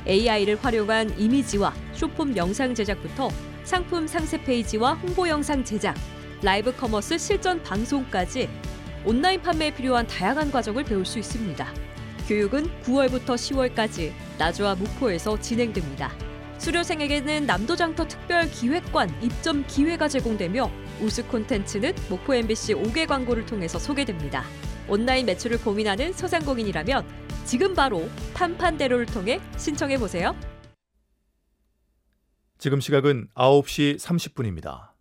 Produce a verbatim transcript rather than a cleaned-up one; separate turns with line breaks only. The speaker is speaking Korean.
에이아이를 활용한 이미지와 쇼폼 영상 제작부터 상품 상세 페이지와 홍보 영상 제작, 라이브 커머스 실전 방송까지 온라인 판매에 필요한 다양한 과정을 배울 수 있습니다. 교육은 구월부터 시월까지 나주와 목포에서 진행됩니다. 수료생에게는 남도장터 특별기획관 입점 기회가 제공되며 우수 콘텐츠는 목포 엠비씨 오 개 광고를 통해서 소개됩니다. 온라인 매출을 고민하는 소상공인이라면 지금 바로 판판대로를 통해 신청해보세요.
지금 시각은 아홉 시 삼십 분입니다.